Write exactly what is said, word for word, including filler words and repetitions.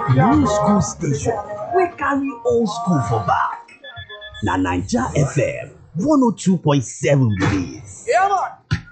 New school station wey carry old school for back. Na Naija F M one oh two point seven be dis.